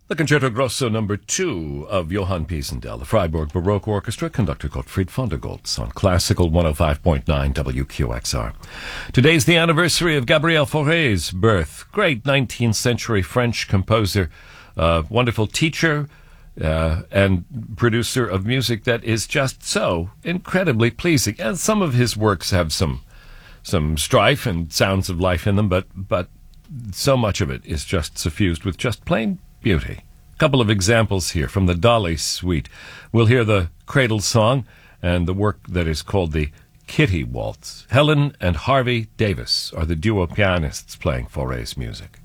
The Concerto Grosso number 2 of Johann Piesendel, the Freiburg Baroque Orchestra, conductor Gottfried von der Goltz on Classical 105.9 WQXR. Today's the anniversary of Gabriel Fauré's birth. Great 19th century French composer, wonderful teacher, and producer of music that is just so incredibly pleasing. And some of his works have some strife and sounds of life in them, but so much of it is just suffused with just plain beauty. A couple of examples here from the Dolly Suite. We'll hear the Cradle Song and the work that is called the Kitty Waltz. Helen and Harvey Davis are the duo pianists playing Fauré's music.